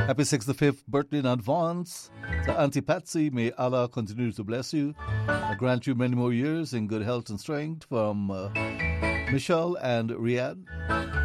Happy 65th birthday in advance to Auntie Patsy. May Allah continue to bless you and grant you many more years in good health and strength from Michelle and Riyadh.